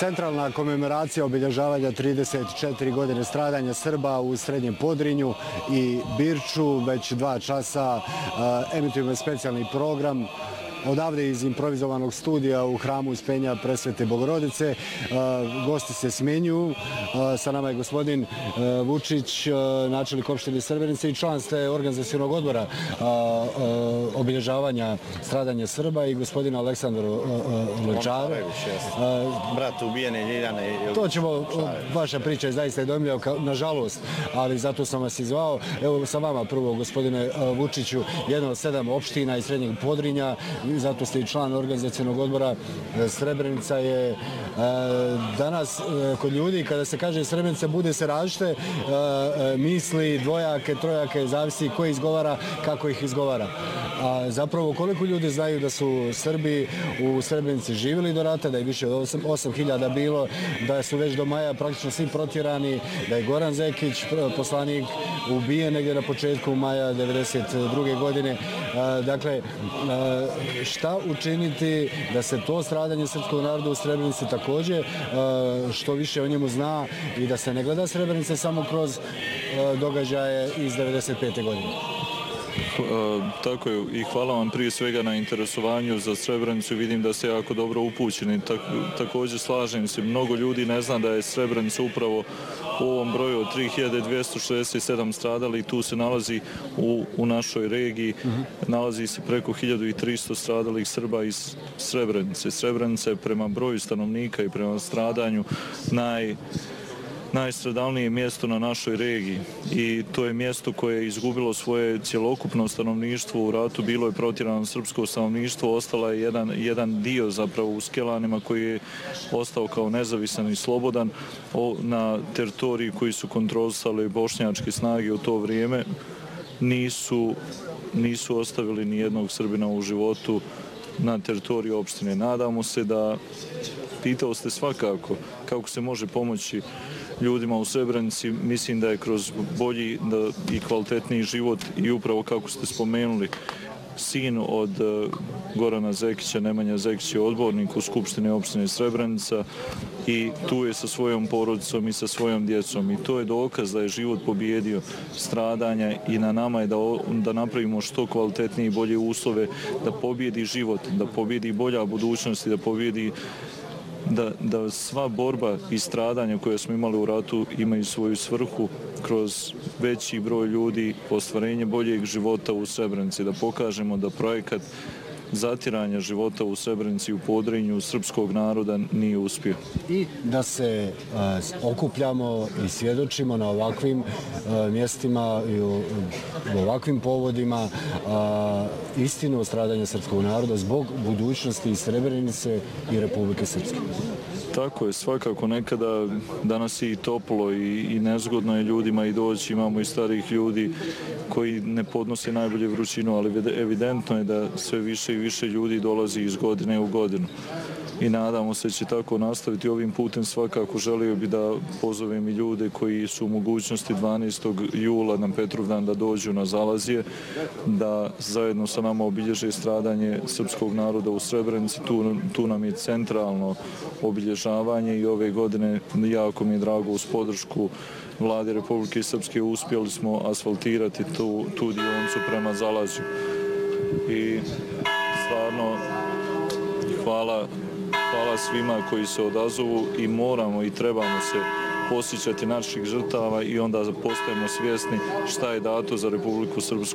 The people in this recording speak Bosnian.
Centralna komemoracija obilježavanja 34 godine stradanja Srba u Srednjem Podrinju i Birču. Već 2 časa emitujemo specijalni program odavde iz improvizovanog studija u hramu Uspenja Presvete Bogorodice. Gosti se smenjuju. Sa nama je gospodin Vučić, načelnik opštine Srebrenice i član ste organizacionog odbora obilježavanja stradanja Srba i gospodin Aleksandar Lončarević. Brat ubijene Ljiljane. To ćemo, vaša priča je zaista dojmljiva, nažalost, ali zato sam vas izvao. Evo sa vama prvo, gospodine Vučiću, jedna od 7 opština iz Srednjeg Podrinja, zato ste i član organizacionog odbora. Srebrenica je danas kod ljudi, kada se kaže Srebrenica, bude se različite misli, dvojake, trojake, zavisi ko izgovara, kako ih izgovara. A zapravo koliko ljudi znaju da su Srbi u Srebrenici živjeli do rata, da je više od 8.000 bilo, da su već do maja praktično svi protjerani, da je Goran Zekić, poslanik, ubijen negdje na početku maja 1992. godine. Dakle, šta učiniti da se to stradanje srpskog naroda u Srebrenici također što više o njemu zna i da se ne gleda Srebrenica samo kroz događaje iz 1995. godine? Tako je i hvala vam prije svega na interesovanju za Srebrenicu. Vidim da ste jako dobro upućeni. Također slažem se, mnogo ljudi ne zna da je Srebrenica upravo u ovom broju od 3267 stradali. Tu se nalazi u našoj regiji, nalazi se preko 1300 stradalih Srba iz Srebrenice. Srebrenica je prema broju stanovnika i prema stradanju najstradalnije mjesto na našoj regiji i to je mjesto koje je izgubilo svoje cjelokupno stanovništvo u ratu. Bilo je protjerano srpsko stanovništvo, ostala je jedan dio zapravo u Skelanima koji je ostao kao nezavisan i slobodan na teritoriji koji su kontrolisale bošnjačke snage u to vrijeme. Nisu ostavili ni jednog Srbina u životu na teritoriji opštine. Nadamo se da, pitao ste svakako kako se može pomoći ljudima u Srebrenici, mislim da je kroz bolji i kvalitetniji život i upravo kako ste spomenuli, sin od Gorana Zekića, Nemanja Zekić je odbornik u Skupštine opštine Srebrenica i tu je sa svojom porodicom i sa svojom djecom i to je dokaz da je život pobjedio stradanja i na nama je da napravimo što kvalitetnije i bolje uslove, da pobjedi život, da pobjedi bolja budućnost i da pobjedi da sva borba i stradanja koje smo imali u ratu imaju svoju svrhu kroz veći broj ljudi, ostvarenje boljeg života u Srebrenici, da pokažemo da projekat zatiranja života u Srebrenici u Podrinju srpskog naroda nije uspio. I da se okupljamo i svjedočimo na ovakvim mjestima i u ovakvim povodima istinu o stradanju srpskog naroda zbog budućnosti Srebrenice i Republike Srpske. Tako je, svakako nekada danas je i toplo i nezgodno je ljudima i doći, imamo i starih ljudi koji ne podnose najbolje vrućinu, ali evidentno je da sve više i više ljudi dolazi iz godine u godinu. I nadamo se će tako nastaviti ovim putem. Svakako želio bi da pozovem i ljude koji su u mogućnosti 12. jula na Petrovdan da dođu na Zalazje, da zajedno sa nama obilježe stradanje srpskog naroda u Srebrenici. Tu nam je centralno obilježavanje i ove godine jako mi je drago uz podršku Vlade Republike Srpske uspjeli smo asfaltirati tu dionicu prema Zalazju. I stvarno hvala svima koji se odazovu i moramo i trebamo se posjećati naših žrtava i onda postajemo svjesni šta je dato za Republiku Srpsku.